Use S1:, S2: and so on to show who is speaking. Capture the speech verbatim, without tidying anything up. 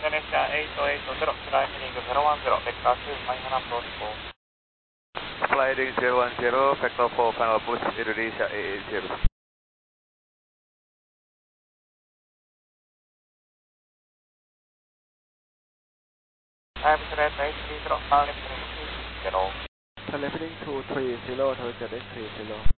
S1: Indonesia eight eight zero, flight heading zero one zero, vector two, final approach four.
S2: Flight heading zero one zero, vector four, final approach Indonesia eight eight zero.
S1: I'm Red eight three zero, final lifting two zero.
S3: Lifting two three zero, tower jet eight three zero.